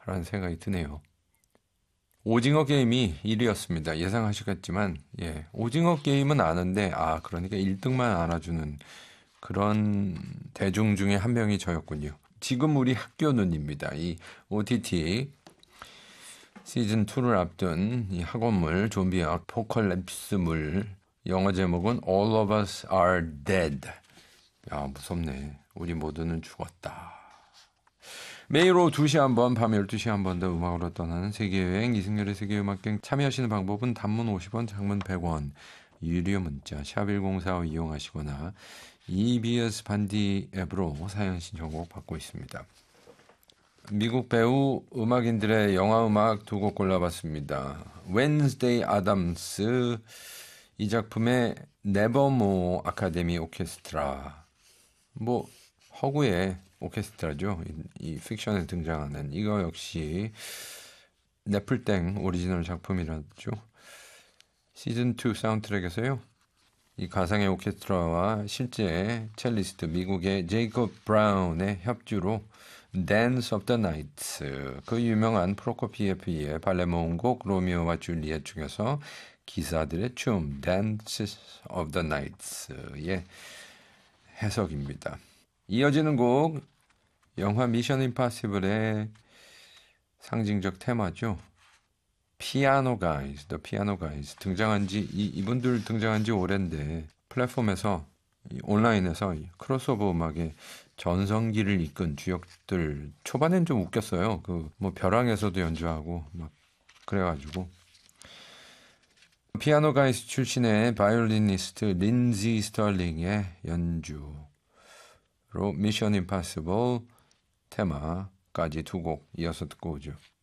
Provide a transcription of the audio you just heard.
라는 생각이 드네요. 오징어 게임이 1위였습니다. 예상하시겠지만 오징어 게임은 아는데 그러니까 1등만 알아주는 그런 대중 중에 한 명이 저였군요. 지금 우리 학교는입니다. 이 OTT 시즌2를 앞둔 이 학원물, 좀비 아포칼립스물, 영어 제목은 All of Us Are Dead. 야, 무섭네. 우리 모두는 죽었다. 매일 오후 2시 한 번, 밤 12시 한 번 더 음악으로 떠나는 세계여행, 이승열의 세계음악여행 참여하시는 방법은 단문 50원, 장문 100원, 유료 문자 샵1045 이용하시거나 EBS 반디 앱으로 사연 신청곡 받고 있습니다. 미국 배우 음악인들의 영화 음악 두 곡 골라봤습니다. Wednesday Addams, 이 작품의 네버모 아카데미 오케스트라, 허구의 오케스트라죠. 이 픽션에 등장하는 이거 역시 네플땡 오리지널 작품이라죠. 시즌2 사운드트랙에서요. 이 가상의 오케스트라와 실제 첼리스트 미국의 제이콥 브라운의 협주로 Dance of the Night, 그 유명한 프로코피예프의 발레 모음곡 로미오와 줄리엣 중에서 기사들의 춤 Dance of the Night의 해석입니다. 이어지는 곡 영화 미션 임파서블의 상징적 테마죠. 피아노 가이즈, The Piano Guys 이분들 등장한 지 오랜데 플랫폼에서 온라인에서 크로스오버 음악의 전성기를 이끈 주역들 초반엔 좀 웃겼어요. 벼랑에서도 연주하고 막 그래가지고 피아노 가이즈 출신의 바이올리니스트 린지 스털링의 연주로 미션 임파서블 테마까지 두 곡 이어서 듣고 오죠.